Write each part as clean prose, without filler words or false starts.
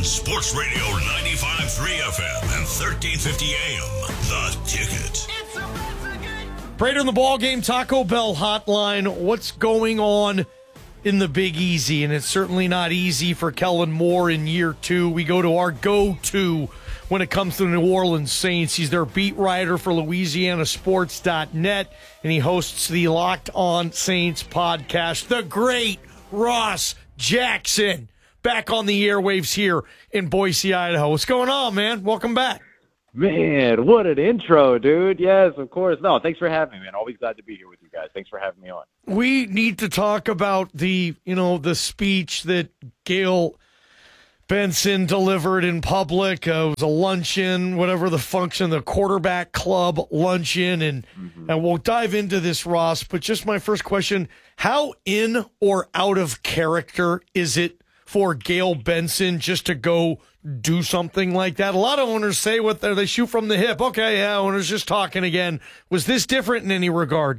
Sports Radio 95.3 FM and 1350 AM. The Ticket. Prater in the ball game, Taco Bell hotline. What's going on in the Big Easy? And it's certainly not easy for Kellen Moore in year two. We go to our go-to when it comes to the New Orleans Saints. He's their beat writer for LouisianaSports.net, and he hosts the Locked On Saints podcast. The great Ross Jackson back on the airwaves here in Boise, Idaho. What's going on, man? Welcome back. Man, what an intro, dude. Yes, of course. No, thanks for having me, man. Always glad to be here with you guys. Thanks for having me on. We need to talk about the speech that Gail Benson delivered in public. It was a luncheon, whatever the function, the quarterback club luncheon, and we'll dive into this, Ross. But just my first question, how in or out of character is it for Gail Benson just to go do something like that? A lot of owners say they shoot from the hip. Okay, yeah, owners just talking again. Was this different in any regard?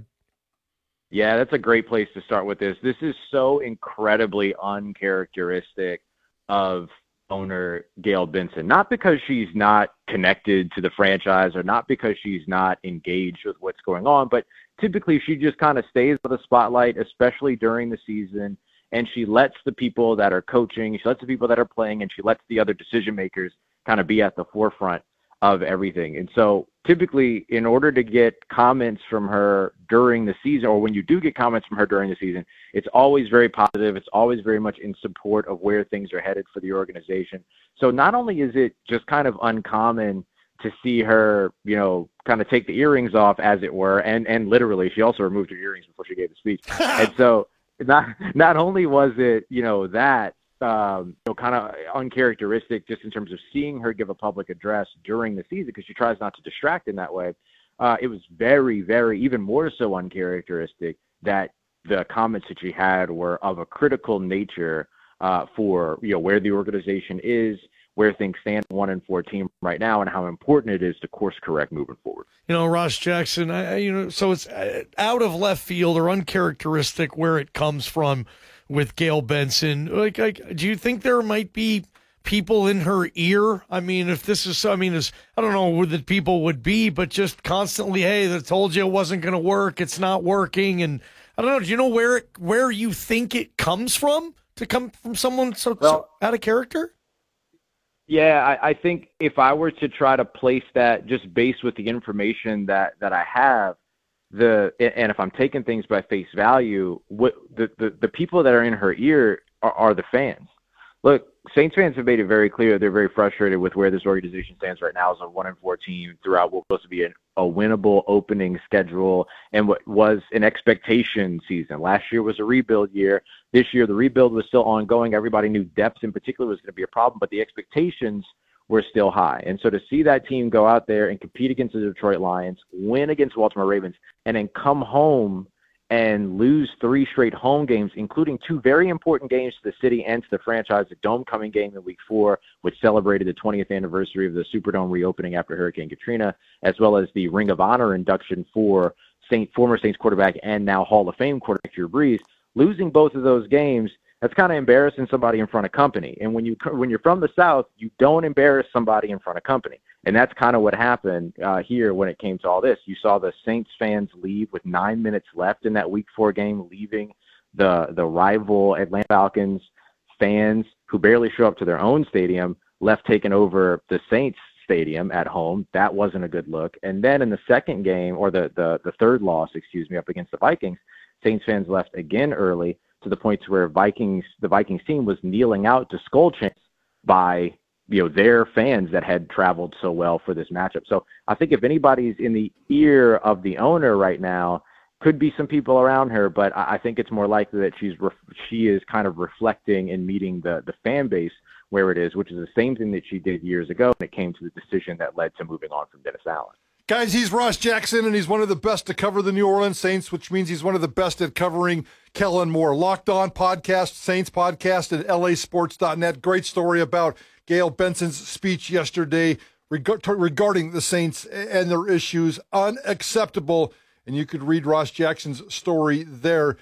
Yeah, that's a great place to start with this. This is so incredibly uncharacteristic of owner Gail Benson. Not because she's not connected to the franchise or not because she's not engaged with what's going on, but typically she just kind of stays with the spotlight, especially during the season. And she lets the people that are coaching, she lets the people that are playing, and she lets the other decision makers kind of be at the forefront of everything. And so typically, in order to get comments from her during the season, or when you do get comments from her during the season, it's always very positive. It's always very much in support of where things are headed for the organization. So not only is it just kind of uncommon to see her, kind of take the earrings off, as it were, and literally, she also removed her earrings before she gave the speech. And so not only was it, that kind of uncharacteristic just in terms of seeing her give a public address during the season, because she tries not to distract in that way. It was very, very, even more so uncharacteristic that the comments that she had were of a critical nature for, where the organization is, where things stand 1-4 team right now, and how important it is to course correct moving forward. Ross Jackson, so it's out of left field or uncharacteristic where it comes from with Gail Benson. Do you think there might be people in her ear? I mean, if this is, I don't know who the people would be, but just constantly, hey, they told you it wasn't going to work. It's not working. And I don't know. Do you know where you think it comes from, to come from someone so out of character? Yeah, I think if I were to try to place that just based with the information that I have, and if I'm taking things by face value, what the people that are in her ear are the fans. Look, Saints fans have made it very clear they're very frustrated with where this organization stands right now as a 1-4 team throughout what was supposed to be a winnable opening schedule and what was an expectation season. Last year was a rebuild year. This year, the rebuild was still ongoing. Everybody knew depth in particular was going to be a problem, but the expectations were still high. And so to see that team go out there and compete against the Detroit Lions, win against the Baltimore Ravens, and then come home and lose 3 straight home games, including 2 very important games to the city and to the franchise, the Dome-coming game in Week 4, which celebrated the 20th anniversary of the Superdome reopening after Hurricane Katrina, as well as the Ring of Honor induction for former Saints quarterback and now Hall of Fame quarterback Drew Brees. Losing both of those games, that's kind of embarrassing somebody in front of company. And when you're from the South, you don't embarrass somebody in front of company. And that's kind of what happened here when it came to all this. You saw the Saints fans leave with 9 minutes left in that Week 4 game, leaving the rival Atlanta Falcons fans who barely show up to their own stadium, left taking over the Saints stadium at home. That wasn't a good look. And then in the second game, or the third loss, up against the Vikings, Saints fans left again early, to the point where the Vikings team was kneeling out to skull chants by their fans that had traveled so well for this matchup. So I think if anybody's in the ear of the owner right now, could be some people around her, but I think it's more likely that she is kind of reflecting and meeting the fan base where it is, which is the same thing that she did years ago when it came to the decision that led to moving on from Dennis Allen. Guys, he's Ross Jackson, and he's one of the best to cover the New Orleans Saints, which means he's one of the best at covering Kellen Moore. Locked On Podcast, Saints Podcast at LASports.net. Great story about Gail Benson's speech yesterday regarding the Saints and their issues. Unacceptable. And you could read Ross Jackson's story there.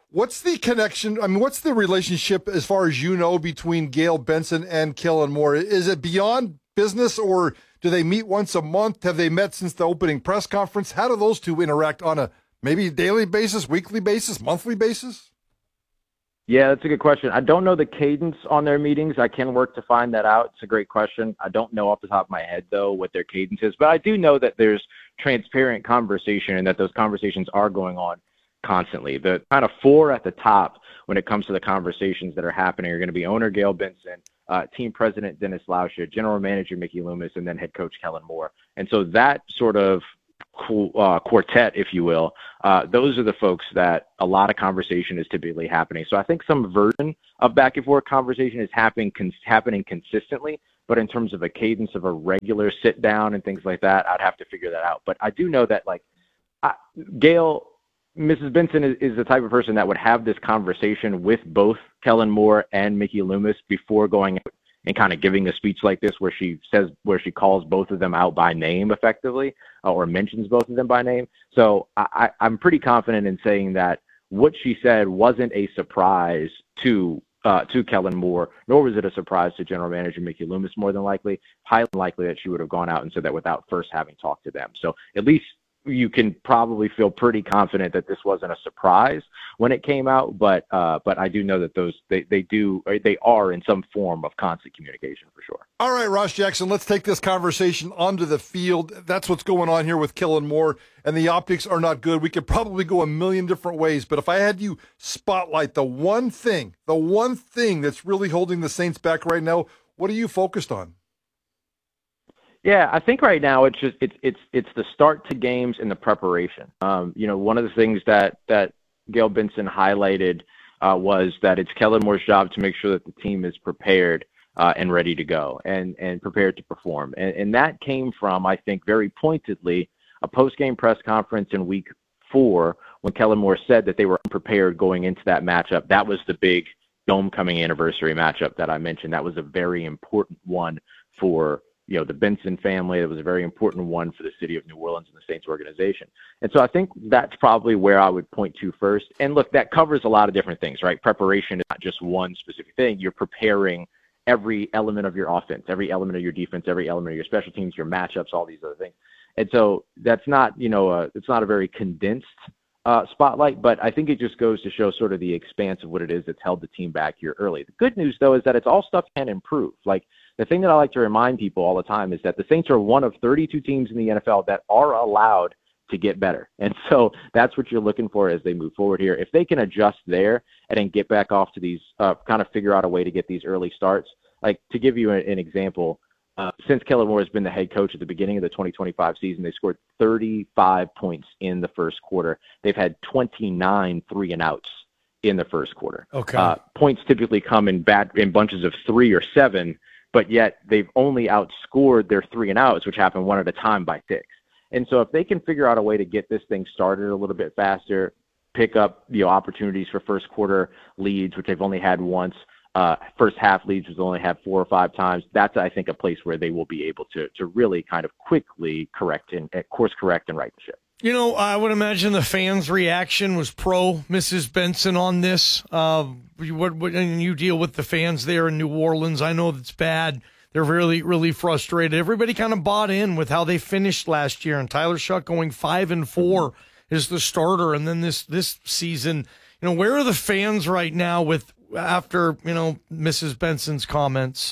What's the connection? I mean, what's the relationship, as far as you know, between Gail Benson and Kellen Moore? Is it beyond business, or do they meet once a month? Have they met since the opening press conference? How do those two interact on a maybe daily basis, weekly basis, monthly basis? Yeah, that's a good question. I don't know the cadence on their meetings. I can work to find that out. It's a great question. I don't know off the top of my head, though, what their cadence is. But I do know that there's transparent conversation and that those conversations are going on constantly. The kind of four at the top when it comes to the conversations that are happening are going to be owner Gail Benson, team president Dennis Lauscha, general manager Mickey Loomis, and then head coach Kellen Moore. And so that sort of quartet, if you will, those are the folks that a lot of conversation is typically happening. So I think some version of back and forth conversation is happening consistently. But in terms of a cadence of a regular sit down and things like that, I'd have to figure that out. But I do know that Gail, Mrs. Benson is the type of person that would have this conversation with both Kellen Moore and Mickey Loomis before going out and kind of giving a speech like this where she calls both of them out by name effectively, or mentions both of them by name. So I'm pretty confident in saying that what she said wasn't a surprise to Kellen Moore, nor was it a surprise to general manager Mickey Loomis, more than likely. Highly likely that she would have gone out and said that without first having talked to them. So at least you can probably feel pretty confident that this wasn't a surprise when it came out, but I do know that they are in some form of constant communication for sure. All right, Ross Jackson, let's take this conversation onto the field. That's what's going on here with Kellen Moore, and the optics are not good. We could probably go a million different ways, but if I had you spotlight the one thing that's really holding the Saints back right now, what are you focused on? Yeah, I think right now it's the start to games and the preparation. One of the things that Gail Benson highlighted was that it's Kellen Moore's job to make sure that the team is prepared and ready to go and prepared to perform. And that came from, I think, very pointedly, a post-game press conference in week 4 when Kellen Moore said that they were unprepared going into that matchup. That was the big homecoming anniversary matchup that I mentioned. That was a very important one for the Benson family. It was a very important one for the city of New Orleans and the Saints organization. And so I think that's probably where I would point to first. And look, that covers a lot of different things, right? Preparation is not just one specific thing. You're preparing every element of your offense, every element of your defense, every element of your special teams, your matchups, all these other things. And so that's not, it's not a very condensed spotlight, but I think it just goes to show sort of the expanse of what it is that's held the team back here early. The good news, though, is that it's all stuff can improve. Like, the thing that I like to remind people all the time is that the Saints are one of 32 teams in the NFL that are allowed to get better. And so that's what you're looking for as they move forward here. If they can adjust there and then get back off to these, kind of figure out a way to get these early starts. Like, to give you an example, since Kellen Moore has been the head coach at the beginning of the 2025 season, they scored 35 points in the first quarter. They've had 29 3-and-outs in the first quarter. Okay. Points typically come in bunches of 3 or 7, but yet they've only outscored their 3-and-outs, which happen one at a time, by 6. And so if they can figure out a way to get this thing started a little bit faster, pick up opportunities for first quarter leads, which they've only had once, first half leads, which they only had 4 or 5 times, that's, I think, a place where they will be able to really kind of quickly course correct and right the ship. I would imagine the fans' reaction was pro Mrs. Benson on this. And you deal with the fans there in New Orleans. I know that's bad. They're really, really frustrated. Everybody kind of bought in with how they finished last year, and Tyler Shough going 5-4 is the starter. And then this season, where are the fans right now after Mrs. Benson's comments?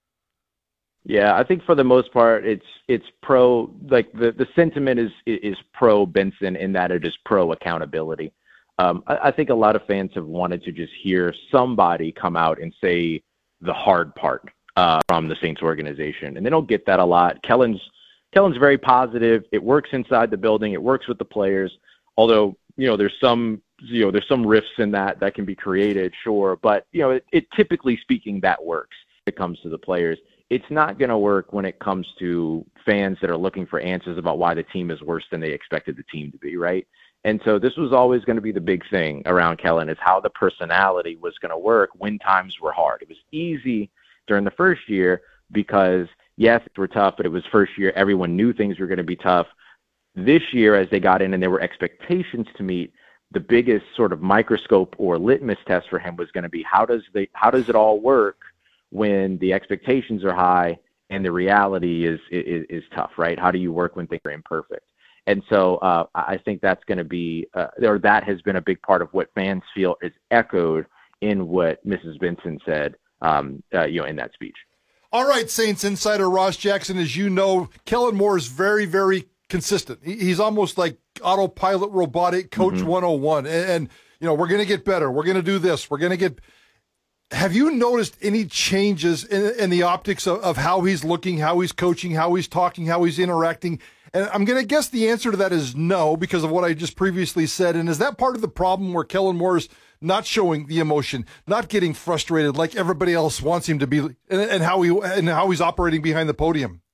Yeah, I think for the most part, it's pro, like the sentiment is pro Benson in that it is pro accountability. I think a lot of fans have wanted to just hear somebody come out and say the hard part from the Saints organization, and they don't get that a lot. Kellen's very positive. It works inside the building. It works with the players. Although there's some rifts in that can be created, sure, but it typically speaking that works when it comes to the players. It's not going to work when it comes to fans that are looking for answers about why the team is worse than they expected the team to be, right? And so this was always going to be the big thing around Kellen, is how the personality was going to work when times were hard. It was easy during the first year because, yes, things were tough, but it was first year. Everyone knew things were going to be tough. This year, as they got in and there were expectations to meet, the biggest sort of microscope or litmus test for him was going to be how does it all work when the expectations are high and the reality is tough, right? How do you work when things are imperfect? And so I think that's going to be, or that has been a big part of what fans feel is echoed in what Mrs. Benson said, in that speech. All right, Saints insider Ross Jackson, as you know, Kellen Moore is very, very consistent. He's almost like autopilot robotic coach 101. And we're going to get better. We're going to do this. We're going to get. Have you noticed any changes in the optics of how he's looking, how he's coaching, how he's talking, how he's interacting? And I'm going to guess the answer to that is no, because of what I just previously said. And is that part of the problem where Kellen Moore is not showing the emotion, not getting frustrated like everybody else wants him to be, and how he's operating behind the podium?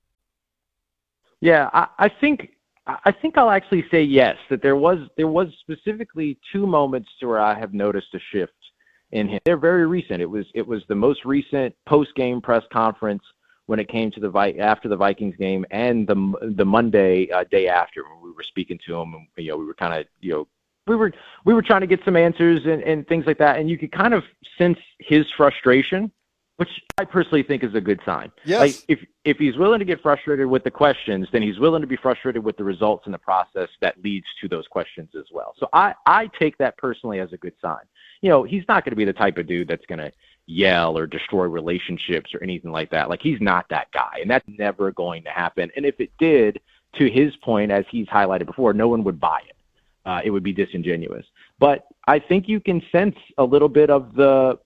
Yeah, I think I'll actually say yes, that there was specifically two moments to where I have noticed a shift in him. They're very recent. It was the most recent post-game press conference when it came to after the Vikings game, and the Monday day after, when we were speaking to him, and we were kind of we were trying to get some answers and things like that, and you could kind of sense his frustration, which I personally think is a good sign. Yes. Like if he's willing to get frustrated with the questions, then he's willing to be frustrated with the results and the process that leads to those questions as well. So I take that personally as a good sign. He's not going to be the type of dude that's going to yell or destroy relationships or anything like that. Like, he's not that guy, and that's never going to happen. And if it did, to his point, as he's highlighted before, no one would buy it. It would be disingenuous. But I think you can sense a little bit of the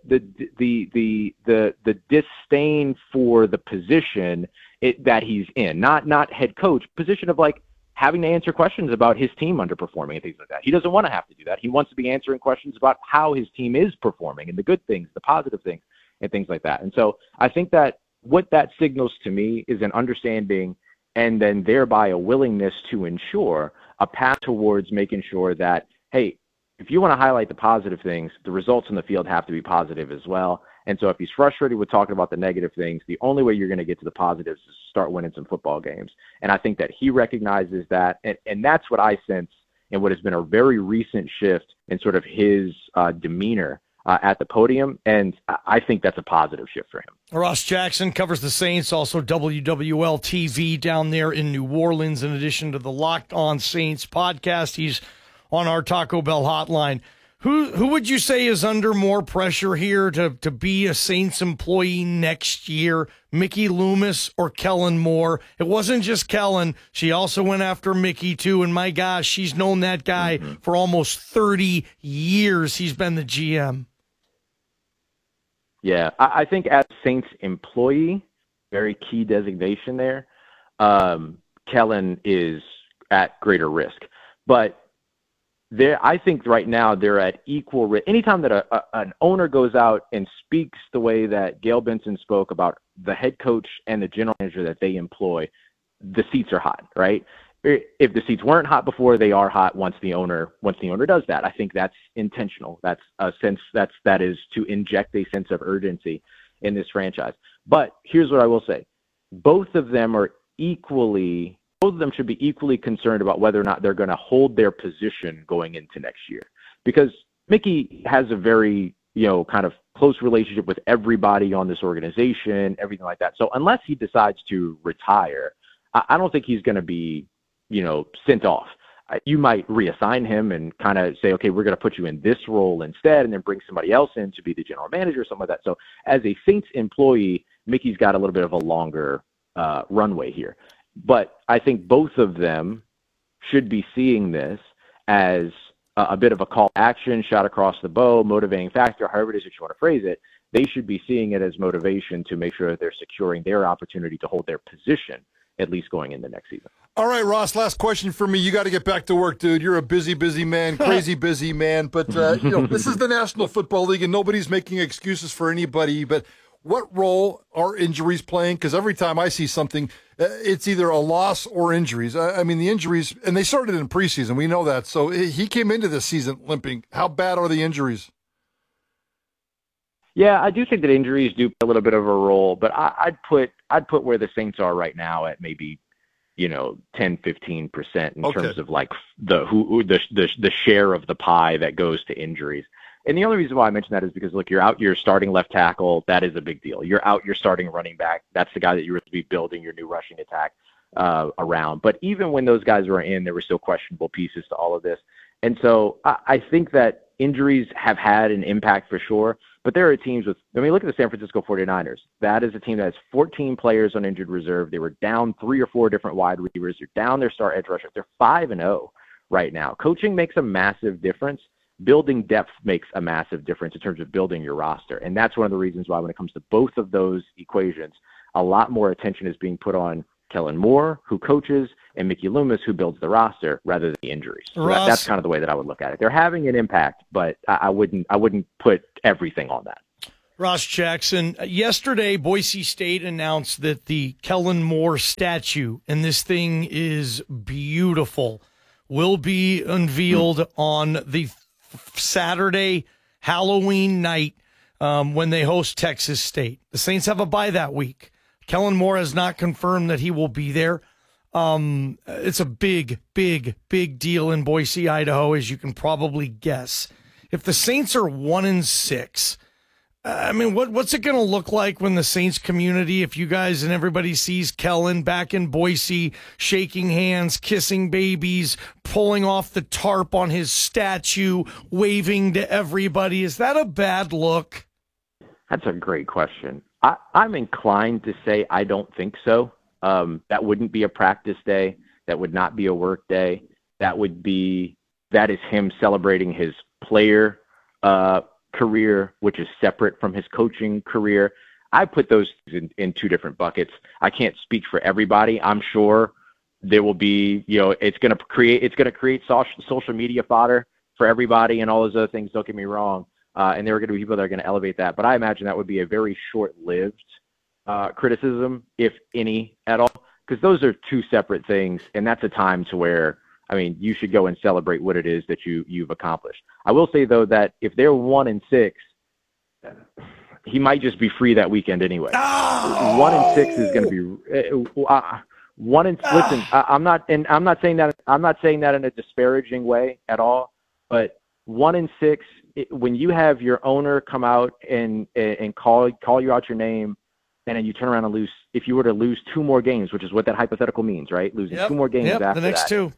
disdain for the position that he's in, not head coach, position of like having to answer questions about his team underperforming and things like that. He doesn't want to have to do that. He wants to be answering questions about how his team is performing and the good things, the positive things, and things like that. And so I think that what that signals to me is an understanding, and then thereby a willingness to ensure a path towards making sure that, hey, if you want to highlight the positive things, the results in the field have to be positive as well. And so if he's frustrated with talking about the negative things, the only way you're going to get to the positives is to start winning some football games. And I think that he recognizes that. And that's what I sense in what has been a very recent shift in sort of his demeanor at the podium. And I think that's a positive shift for him. Ross Jackson covers the Saints, also WWL TV down there in New Orleans, in addition to the Locked On Saints podcast. He's on our Taco Bell hotline. Who would you say is under more pressure here to be a Saints employee next year, Mickey Loomis or Kellen Moore? It wasn't just Kellen. She also went after Mickey, too, and my gosh, she's known that guy for almost 30 years. He's been the GM. Yeah, I think as Saints employee, very key designation there, Kellen is at greater risk. But I think right now they're at equal risk. Anytime that an owner goes out and speaks the way that Gayle Benson spoke about the head coach and the general manager that they employ, the seats are hot, right? If the seats weren't hot before, they are hot once the owner does that. I think that's intentional. That's a sense that is to inject a sense of urgency in this franchise. But here's what I will say: both of them should be equally concerned about whether or not they're going to hold their position going into next year. Because Mickey has a very, kind of close relationship with everybody on this organization, everything like that. So unless he decides to retire, I don't think he's going to be, sent off. You might reassign him and kind of say, okay, we're going to put you in this role instead, and then bring somebody else in to be the general manager or something like that. So as a Saints employee, Mickey's got a little bit of a longer runway here. But I think both of them should be seeing this as a bit of a call to action, shot across the bow, motivating factor, however it is that you want to phrase it. They should be seeing it as motivation to make sure that they're securing their opportunity to hold their position, at least going into next season. All right, Ross, last question for me. You got to get back to work, dude. You're a busy man, crazy busy man. But, this is the National Football League, and nobody's making excuses for anybody. But what role are injuries playing? Because every time I see something, it's either a loss or injuries. I mean, the injuries, and they started in preseason. We know that. So he came into this season limping. How bad are the injuries? Yeah, I do think that injuries do play a little bit of a role, but I'd put where the Saints are right now at maybe 10-15% in terms of like the share of the pie that goes to injuries. And the only reason why I mention that is because, look, you're out your starting left tackle. That is a big deal. You're out your starting running back. That's the guy that you're going to be building your new rushing attack around. But even when those guys were in, there were still questionable pieces to all of this. And so I think that injuries have had an impact for sure. But there are teams look at the San Francisco 49ers. That is a team that has 14 players on injured reserve. They were down 3 or 4 different wide receivers. They're down their star edge rusher. They're 5-0 right now. Coaching makes a massive difference. Building depth makes a massive difference in terms of building your roster. And that's one of the reasons why when it comes to both of those equations, a lot more attention is being put on Kellen Moore, who coaches, and Mickey Loomis, who builds the roster, rather than the injuries. So that's kind of the way that I would look at it. They're having an impact, but I wouldn't put everything on that. Ross Jackson, yesterday Boise State announced that the Kellen Moore statue, and this thing is beautiful, will be unveiled on the Saturday, Halloween night, when they host Texas State. The Saints have a bye that week. Kellen Moore has not confirmed that he will be there. It's a big, big, big deal in Boise, Idaho, as you can probably guess. If the Saints are 1-6, what's it going to look like when the Saints community, if you guys and everybody sees Kellen back in Boise, shaking hands, kissing babies, pulling off the tarp on his statue, waving to everybody? Is that a bad look? That's a great question. I'm inclined to say I don't think so. That wouldn't be a practice day. That would not be a work day. That is him celebrating his player career, which is separate from his coaching career. I put those in 2 different buckets. I can't speak for everybody. I'm sure there will be, it's going to create social media fodder for everybody and all those other things. Don't get me wrong. And there are going to be people that are going to elevate that. But I imagine that would be a very short-lived criticism, if any at all, because those are 2 separate things. And that's a time to where, you should go and celebrate what it is that you've accomplished. I will say, though, that if they're 1-6, he might just be free that weekend anyway. 1-6 is going to be listen. I'm not saying that in a disparaging way at all. But 1-6, when you have your owner come out and call you out your name, and then you turn around and lose. If you were to lose 2 more games, which is what that hypothetical means, right? Losing 2 more games after the next that. 2.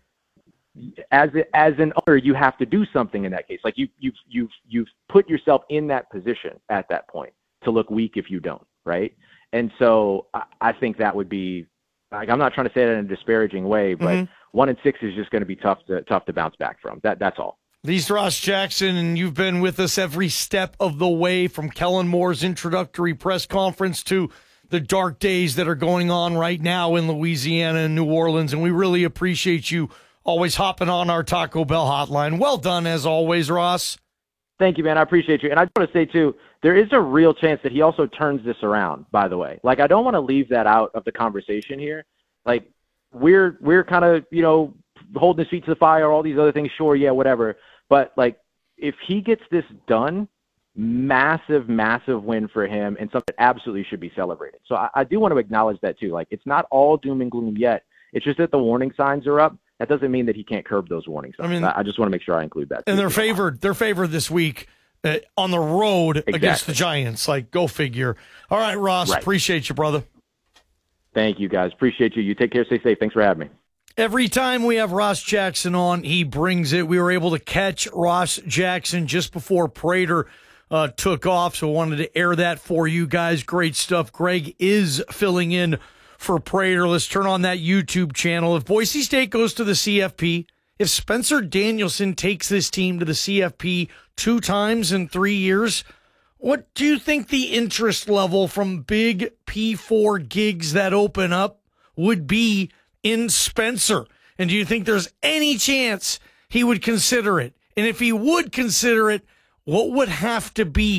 As an owner, you have to do something in that case. Like you've put yourself in that position at that point to look weak if you don't, right? And so I think that would be like, I'm not trying to say that in a disparaging way, but 1-6 is just going to be tough to bounce back from. That's all. He's Ross Jackson, and you've been with us every step of the way, from Kellen Moore's introductory press conference to the dark days that are going on right now in Louisiana and New Orleans, and we really appreciate you always hopping on our Taco Bell hotline. Well done, as always, Ross. Thank you, man. I appreciate you. And I just want to say, too, there is a real chance that he also turns this around, by the way. Like, I don't want to leave that out of the conversation here. Like, we're kind of, holding his feet to the fire, all these other things, sure, yeah, whatever. But, like, if he gets this done, massive, massive win for him and something that absolutely should be celebrated. So I do want to acknowledge that, too. Like, it's not all doom and gloom yet. It's just that the warning signs are up. That doesn't mean that he can't curb those warning signs. I just want to make sure I include that. And they're favored this week on the road against the Giants. Like, go figure. All right, Ross, appreciate you, brother. Thank you, guys. Appreciate you. You take care. Stay safe. Thanks for having me. Every time we have Ross Jackson on, he brings it. We were able to catch Ross Jackson just before Prater took off, so I wanted to air that for you guys. Great stuff. Greg is filling in for Prater. Let's turn on that YouTube channel. If Boise State goes to the CFP, if Spencer Danielson takes this team to the CFP 2 times in 3 years, what do you think the interest level from big P4 gigs that open up would be in Spencer? And do you think there's any chance he would consider it? And if he would consider it, what would have to be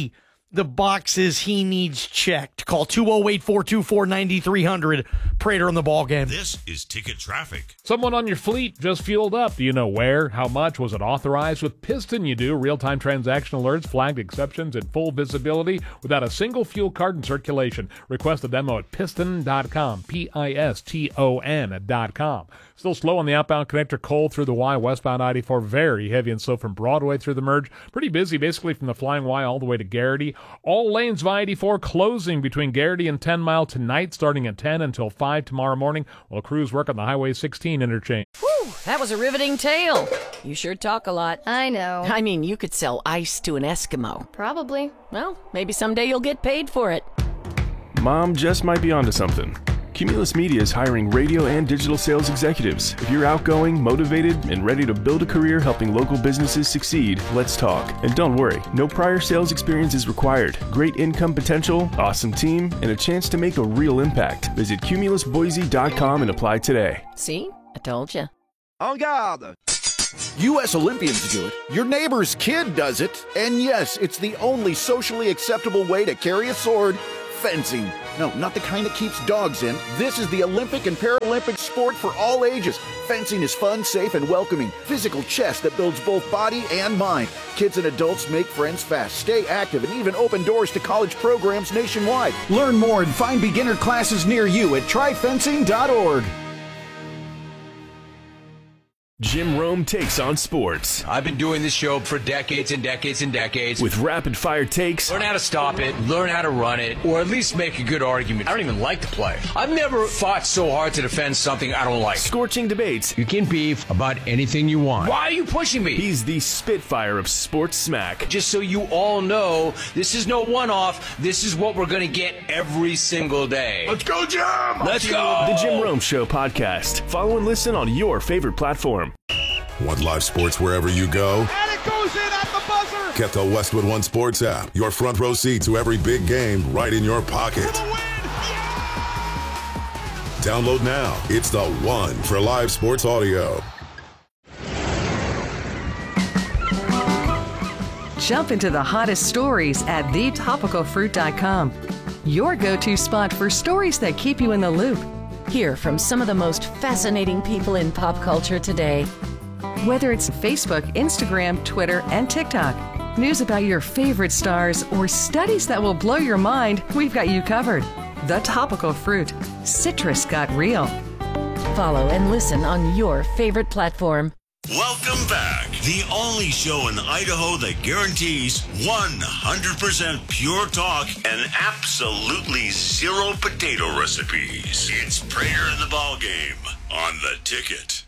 the boxes he needs checked. Call 208-424-9300. Prater on the ball game. This is Ticket Traffic. Someone on your fleet just fueled up. Do you know where? How much? Was it authorized? With Piston, you do. Real-time transaction alerts, flagged exceptions, and full visibility without a single fuel card in circulation. Request a demo at piston.com, piston.com. Still slow on the outbound connector Cole through the Y, westbound I-84. Very heavy and slow from Broadway through the merge. Pretty busy basically from the Flying Y all the way to Garrity. All lanes of I-84 closing between Garrity and 10 Mile tonight, starting at 10 until 5 tomorrow morning, while crews work on the Highway 16 interchange. Whew, that was a riveting tale. You sure talk a lot. I know. I mean, you could sell ice to an Eskimo. Probably. Well, maybe someday you'll get paid for it. Mom just might be onto something. Cumulus Media is hiring radio and digital sales executives. If you're outgoing, motivated, and ready to build a career helping local businesses succeed, let's talk. And don't worry, no prior sales experience is required. Great income potential, awesome team, and a chance to make a real impact. Visit cumulusboise.com and apply today. See? I told you. En garde! U.S. Olympians do it, your neighbor's kid does it, and yes, it's the only socially acceptable way to carry a sword, fencing. No, not the kind that keeps dogs in. This is the Olympic and Paralympic sport for all ages. Fencing is fun, safe, and welcoming. Physical chess that builds both body and mind. Kids and adults make friends fast, stay active, and even open doors to college programs nationwide. Learn more and find beginner classes near you at tryfencing.org. Jim Rome takes on sports. I've been doing this show for decades and decades and decades. With rapid-fire takes. Learn how to stop it, learn how to run it, or at least make a good argument. I don't even like the play. I've never fought so hard to defend something I don't like. Scorching debates. You can beef about anything you want. Why are you pushing me? He's the Spitfire of sports smack. Just so you all know, this is no one-off. This is what we're going to get every single day. Let's go, Jim! Let's go! The Jim Rome Show podcast. Follow and listen on your favorite platform. Want live sports wherever you go? And it goes in at the buzzer! Get the Westwood One Sports app. Your front row seat to every big game right in your pocket. For the win! Yeah! Download now. It's the one for live sports audio. Jump into the hottest stories at thetopicalfruit.com. Your go-to spot for stories that keep you in the loop. Hear from some of the most fascinating people in pop culture today. Whether it's Facebook, Instagram, Twitter, and TikTok, news about your favorite stars, or studies that will blow your mind, we've got you covered. The Topical Fruit. Citrus got real. Follow and listen on your favorite platform. Welcome back. The only show in Idaho that guarantees 100% pure talk and absolutely zero potato recipes. It's Prater in the Ball Game on The Ticket.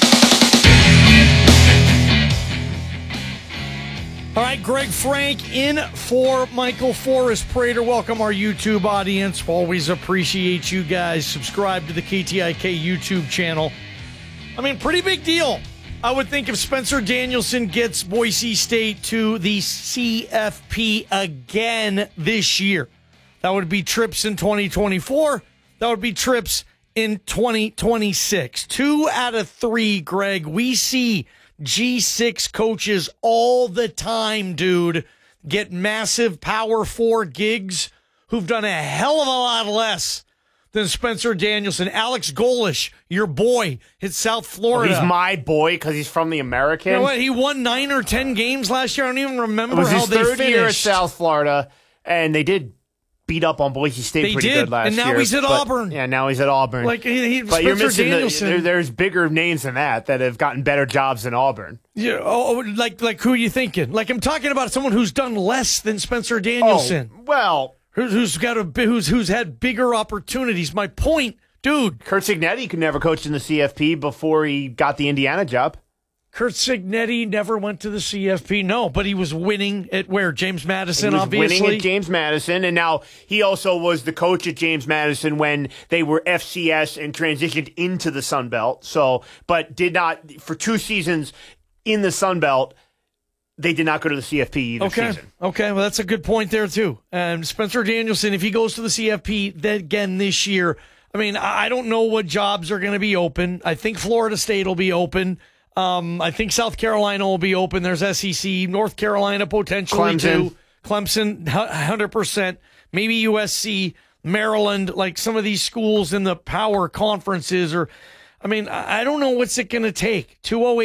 All right, Greg Frank in for Michael Forrest. Prater, welcome our YouTube audience. Always appreciate you guys. Subscribe to the KTIK YouTube channel. I mean, pretty big deal. I would think if Spencer Danielson gets Boise State to the CFP again this year, that would be trips in 2024. That would be trips in 2026. 2 out of 3, Greg. We see G6 coaches all the time, dude, get massive Power 4 gigs who've done a hell of a lot less than Spencer Danielson. Alex Golish, your boy, hit South Florida. He's my boy because he's from the American. You know what? He won 9 or 10 games last year. I don't even remember how they finished. It was his third year at South Florida, and they did beat up on Boise State pretty good last year. And now he's at Auburn. Yeah, now he's at Auburn. Like but you're missing there's bigger names than that have gotten better jobs than Auburn. Yeah, like who are you thinking? Like I'm talking about someone who's done less than Spencer Danielson. Oh, well, who's had bigger opportunities. My point, dude. Curt Cignetti could never coach in the CFP before he got the Indiana job. Curt Cignetti never went to the CFP, no, but he was winning at where? James Madison, obviously. Winning at James Madison, and now he also was the coach at James Madison when they were FCS and transitioned into the Sun Belt. So, but did not, for 2 seasons in the Sun Belt, they did not go to the CFP either season. Okay, well, that's a good point there, too. And Spencer Danielson, if he goes to the CFP then again this year, I mean, I don't know what jobs are going to be open. I think Florida State will be open. I think South Carolina will be open. There's SEC, North Carolina potentially too. Clemson, 100%, maybe USC, Maryland, like some of these schools in the power conferences. Or, I mean, I don't know what's it going to take.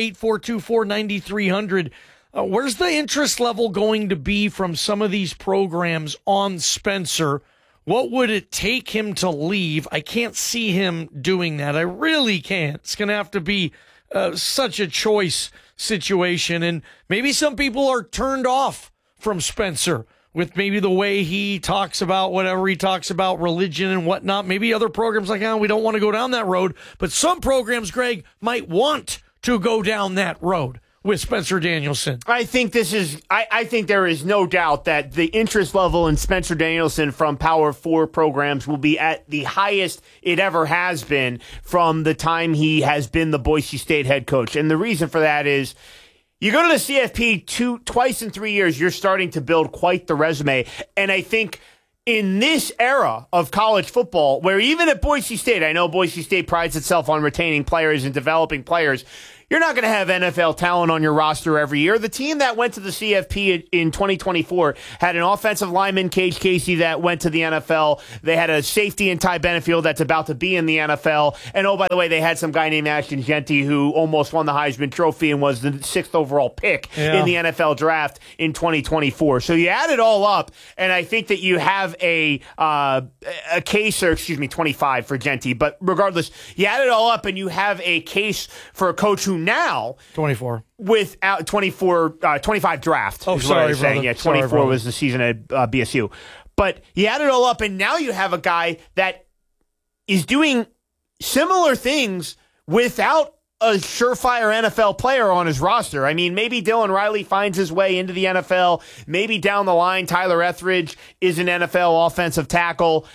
208-424-9300. Where's the interest level going to be from some of these programs on Spencer? What would it take him to leave? I can't see him doing that. I really can't. It's going to have to be such a choice situation. And maybe some people are turned off from Spencer with maybe the way he talks about whatever he talks about, religion and whatnot. Maybe other programs like, we don't want to go down that road. But some programs, Greg, might want to go down that road with Spencer Danielson. I think I think there is no doubt that the interest level in Spencer Danielson from Power 4 programs will be at the highest it ever has been from the time he has been the Boise State head coach. And the reason for that is you go to the CFP twice in 3 years, you're starting to build quite the resume. And I think in this era of college football, where even at Boise State, I know Boise State prides itself on retaining players and developing players, you're not going to have NFL talent on your roster every year. The team that went to the CFP in 2024 had an offensive lineman, Cage Casey, that went to the NFL. They had a safety in Ty Benefield that's about to be in the NFL. And oh, by the way, they had some guy named Ashton Jeanty who almost won the Heisman Trophy and was the 6th overall pick in the NFL draft in 2024. So you add it all up, and I think that you have a case, or excuse me, 25 for Jeanty. But regardless, you add it all up, and you have a case for a coach who now 24 without 25 draft. Oh, sorry, brother. Yeah, 24 sorry, was the season at BSU. But you add it all up, and now you have a guy that is doing similar things without a surefire NFL player on his roster. I mean, maybe Dylan Riley finds his way into the NFL. Maybe down the line, Tyler Etheridge is an NFL offensive tackle.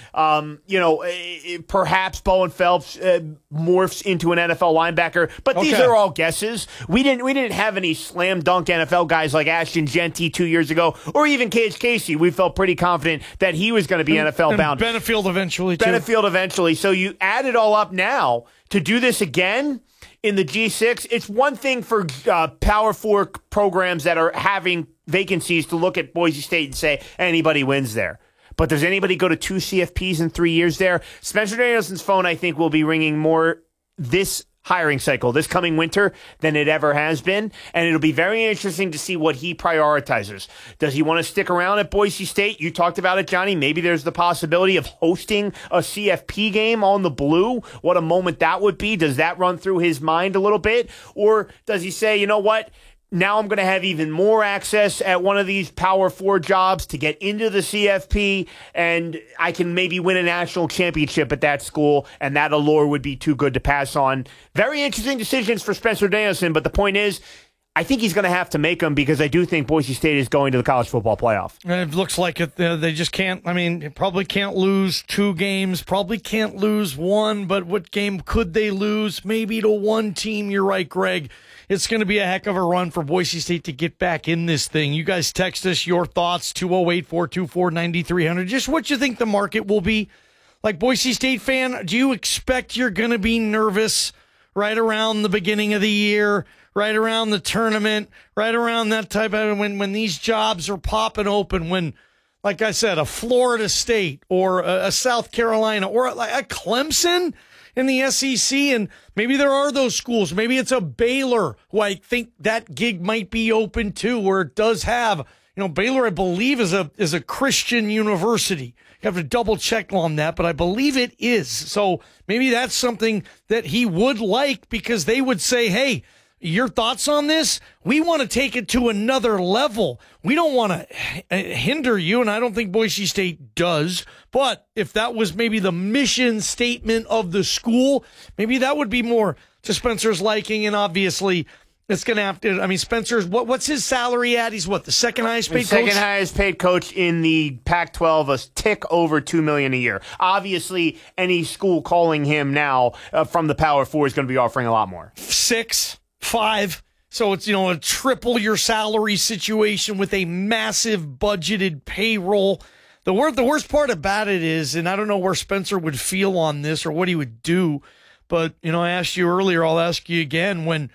Perhaps Bowen Phelps morphs into an NFL linebacker. But these are all guesses. We didn't have any slam dunk NFL guys like Ashton Jeanty 2 years ago, or even Cage Casey. We felt pretty confident that he was going to be NFL bound. Benefield eventually, too. Benefield eventually. So you add it all up now to do this again in the G6. It's one thing for Power 4 programs that are having vacancies to look at Boise State and say anybody wins there. But does anybody go to 2 CFPs in 3 years there? Spencer Danielson's phone, I think, will be ringing more this hiring cycle, this coming winter, than it ever has been. And it'll be very interesting to see what he prioritizes. Does he want to stick around at Boise State? You talked about it, Johnny. Maybe there's the possibility of hosting a CFP game on the Blue. What a moment that would be. Does that run through his mind a little bit? Or does he say, you know what? Now I'm going to have even more access at one of these Power 4 jobs to get into the CFP, and I can maybe win a national championship at that school, and that allure would be too good to pass on. Very interesting decisions for Spencer Danielson, but the point is, I think he's going to have to make them because I do think Boise State is going to the college football playoff. And it looks like it. They just can't. I mean, probably can't lose 2 games. Probably can't lose 1. But what game could they lose? Maybe to one team. You're right, Greg. It's going to be a heck of a run for Boise State to get back in this thing. You guys text us your thoughts, 208-424-9300. Just what you think the market will be. Like, Boise State fan, do you expect you're going to be nervous right around the beginning of the year, right around the tournament, right around that type of when these jobs are popping open, when, like I said, a Florida State or a South Carolina or like a Clemson in the SEC, and maybe there are those schools. Maybe it's a Baylor who I think that gig might be open to, where it does have, Baylor, I believe, is a Christian university. You have to double check on that, but I believe it is. So maybe that's something that he would like, because they would say, hey, your thoughts on this? We want to take it to another level. We don't want to hinder you, and I don't think Boise State does. But if that was maybe the mission statement of the school, maybe that would be more to Spencer's liking. And obviously, it's going to have to. I mean, Spencer's what's his salary at? He's the second highest paid coach? Second highest paid coach in the Pac-12, a tick over $2 million a year. Obviously, any school calling him now from the Power 4 is going to be offering a lot more. 6, 5. So it's, a triple your salary situation with a massive budgeted payroll. The worst part about it is, and I don't know where Spencer would feel on this or what he would do, but, I asked you earlier, I'll ask you again, when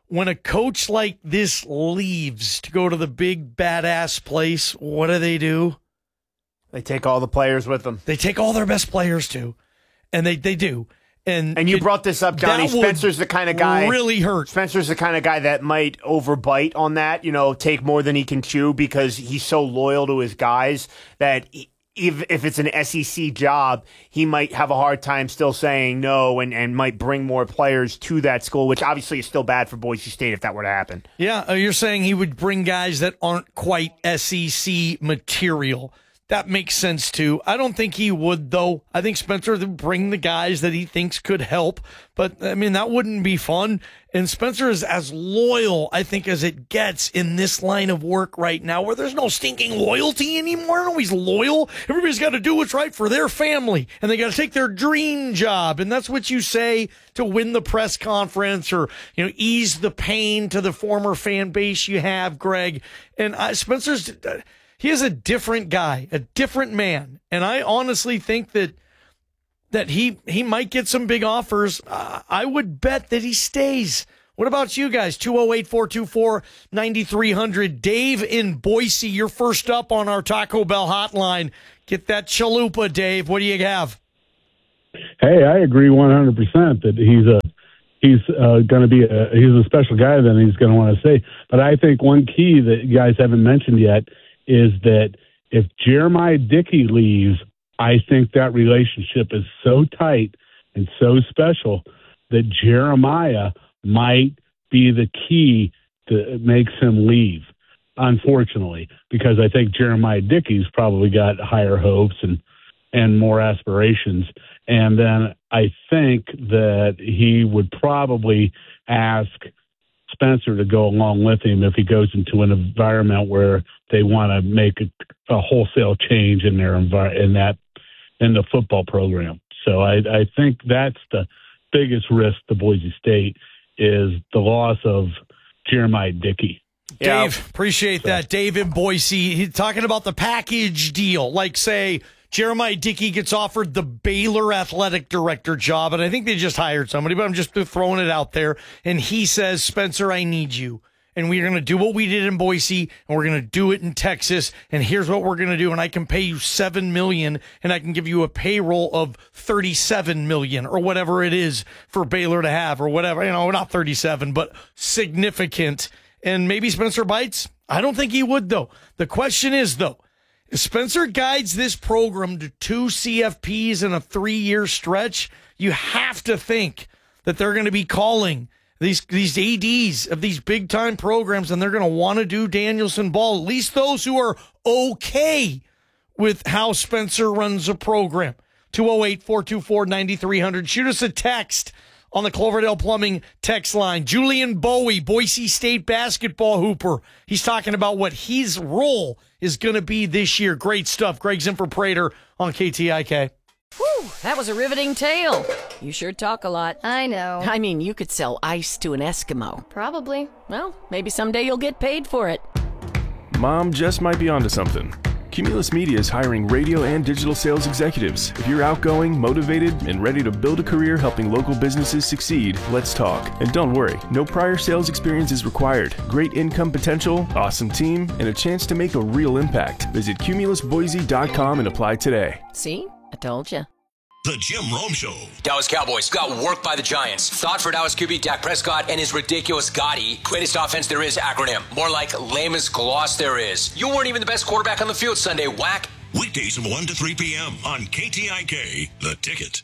when a coach like this leaves to go to the big badass place, what do? They take all the players with them. They take all their best players too. And they do. And you brought this up, Johnny. Spencer's the kind of guy really hurt. Spencer's the kind of guy that might overbite on that, take more than he can chew because he's so loyal to his guys that if it's an SEC job, he might have a hard time still saying no and might bring more players to that school, which obviously is still bad for Boise State if that were to happen. Yeah, you're saying he would bring guys that aren't quite SEC material. That makes sense, too. I don't think he would, though. I think Spencer would bring the guys that he thinks could help. But, that wouldn't be fun. And Spencer is as loyal, I think, as it gets in this line of work right now, where there's no stinking loyalty anymore. No, he's loyal. Everybody's got to do what's right for their family. And they got to take their dream job. And that's what you say to win the press conference or, ease the pain to the former fan base you have, Greg. And Spencer's... He is a different guy, a different man. And I honestly think that he might get some big offers. I would bet that he stays. What about you guys? 208-424-9300. Dave in Boise, you're first up on our Taco Bell hotline. Get that chalupa, Dave. What do you have? Hey, I agree 100% that he's going to be he's a special guy that he's going to want to say. But I think one key that you guys haven't mentioned yet is that if Jeremiah Dickey leaves, I think that relationship is so tight and so special that Jeremiah might be the key that makes him leave, unfortunately, because I think Jeremiah Dickey's probably got higher hopes and more aspirations. And then I think that he would probably ask Spencer to go along with him if he goes into an environment where they want to make a wholesale change in their in the football program. So I think that's the biggest risk to Boise State is the loss of Jeremiah Dickey. Dave, appreciate that. Dave in Boise, he's talking about the package deal. Like, say, Jeremiah Dickey gets offered the Baylor athletic director job, and I think they just hired somebody, but I'm just throwing it out there. And he says, Spencer, I need you. And we're going to do what we did in Boise, and we're going to do it in Texas, and here's what we're going to do, and I can pay you $7 million, and I can give you a payroll of $37 million, or whatever it is for Baylor to have, or whatever, not 37, but significant. And maybe Spencer bites? I don't think he would, though. The question is, though, if Spencer guides this program to 2 CFPs in a 3-year stretch, you have to think that they're going to be calling these ADs of these big-time programs, and they're going to want to do Danielson ball, at least those who are okay with how Spencer runs a program. 208-424-9300. Shoot us a text on the Cloverdale Plumbing text line. Julian Bowie, Boise State basketball hooper. He's talking about what his role is going to be this year. Great stuff. Greg Zimfer Prater on KTIK. Whew, that was a riveting tale. You sure talk a lot. I know. I mean, you could sell ice to an Eskimo. Probably. Well, maybe someday you'll get paid for it. Mom just might be onto something. Cumulus Media is hiring radio and digital sales executives. If you're outgoing, motivated, and ready to build a career helping local businesses succeed, let's talk. And don't worry, no prior sales experience is required. Great income potential, awesome team, and a chance to make a real impact. Visit cumulusboise.com and apply today. See? I told you. The Jim Rome Show. Dallas Cowboys got worked by the Giants. Thought for Dallas QB Dak Prescott and his ridiculous Gotti. Greatest offense there is acronym. More like lamest gloss there is. You weren't even the best quarterback on the field Sunday, whack. Weekdays from 1 to 3 p.m. on KTIK, The Ticket.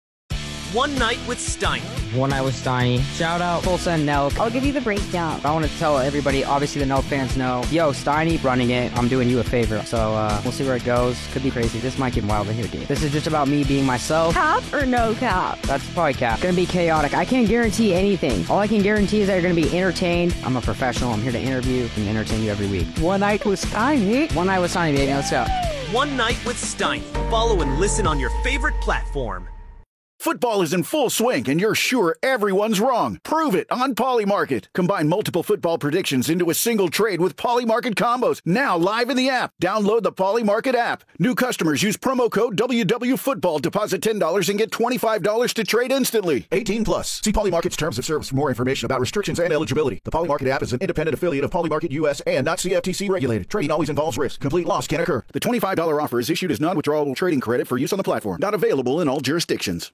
One Night with Steiny. One Night with Steiny. Shout out Tulsa and Nelk. I'll give you the breakdown. I want to tell everybody, obviously the Nelk fans know, yo, Steiny running it. I'm doing you a favor. So we'll see where it goes. Could be crazy. This might get wild in here, dude. This is just about me being myself. Cap or no cap? That's probably cap. It's going to be chaotic. I can't guarantee anything. All I can guarantee is that you're going to be entertained. I'm a professional. I'm here to interview and entertain you every week. One Night with Steiny. One Night with Steiny, baby. Let's go. One Night with Steiny. Follow and listen on your favorite platform. Football is in full swing, and you're sure everyone's wrong. Prove it on Polymarket. Combine multiple football predictions into a single trade with Polymarket combos. Now live in the app. Download the Polymarket app. New customers use promo code WWFootball. Deposit $10 and get $25 to trade instantly. 18 plus. See Polymarket's terms of service for more information about restrictions and eligibility. The Polymarket app is an independent affiliate of Polymarket US and not CFTC regulated. Trading always involves risk. Complete loss can occur. The $25 offer is issued as non-withdrawable trading credit for use on the platform. Not available in all jurisdictions.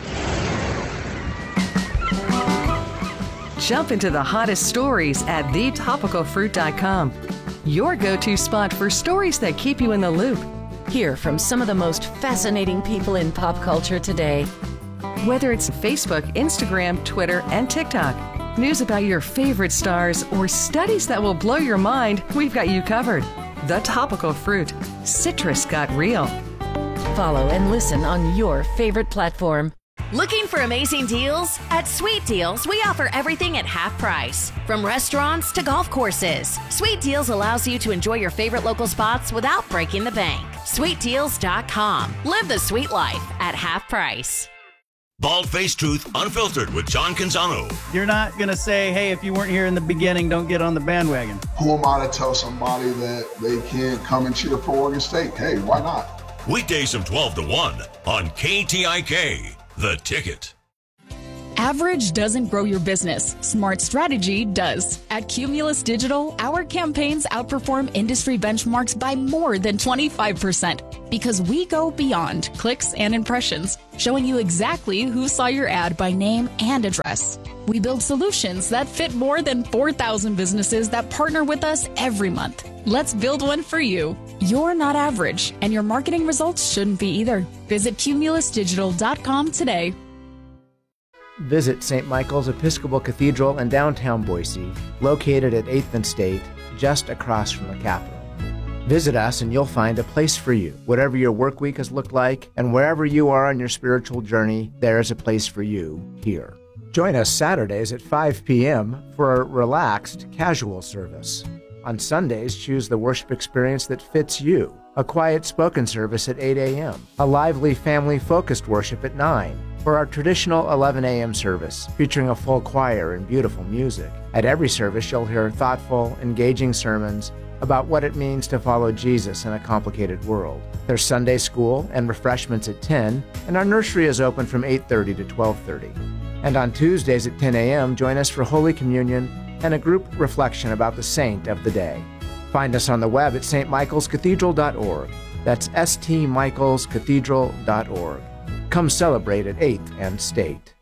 Jump into the hottest stories at thetopicalfruit.com. Your go-to spot for stories that keep you in the loop. Hear from some of the most fascinating people in pop culture today. Whether it's Facebook, Instagram, Twitter, and TikTok, news about your favorite stars, or studies that will blow your mind, we've got you covered. The Topical Fruit. Citrus got real. Follow and listen on your favorite platform. Looking for amazing deals? At Sweet Deals, we offer everything at half price. From restaurants to golf courses, Sweet Deals allows you to enjoy your favorite local spots without breaking the bank. SweetDeals.com. Live the sweet life at half price. Bald-faced truth unfiltered with John Canzano. You're not going to say, hey, if you weren't here in the beginning, don't get on the bandwagon. Who am I to tell somebody that they can't come and cheer for Oregon State? Hey, why not? Weekdays from 12 to 1 on KTIK. The Ticket. Average doesn't grow your business. Smart strategy does. At Cumulus Digital, our campaigns outperform industry benchmarks by more than 25% because we go beyond clicks and impressions, showing you exactly who saw your ad by name and address. We build solutions that fit more than 4,000 businesses that partner with us every month. Let's build one for you. You're not average, and your marketing results shouldn't be either. Visit cumulusdigital.com today. Visit St. Michael's Episcopal Cathedral in downtown Boise, located at 8th and State, just across from the Capitol. Visit us and you'll find a place for you. Whatever your work week has looked like, and wherever you are on your spiritual journey, there is a place for you here. Join us Saturdays at 5 p.m. for a relaxed, casual service. On Sundays, choose the worship experience that fits you. A quiet spoken service at 8 a.m. A lively, family-focused worship at 9. For our traditional 11 a.m. service, featuring a full choir and beautiful music. At every service, you'll hear thoughtful, engaging sermons about what it means to follow Jesus in a complicated world. There's Sunday school and refreshments at 10, and our nursery is open from 8:30 to 12:30. And on Tuesdays at 10 a.m., join us for Holy Communion and a group reflection about the saint of the day. Find us on the web at stmichaelscathedral.org. That's stmichaelscathedral.org. Come celebrate at 8th and State.